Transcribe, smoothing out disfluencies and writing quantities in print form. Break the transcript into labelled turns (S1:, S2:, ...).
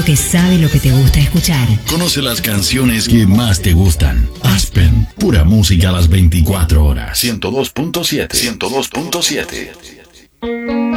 S1: que sabe lo que te gusta escuchar.
S2: Conoce las canciones que más te gustan. Aspen, pura música a las 24 horas. 102.7. 102.7.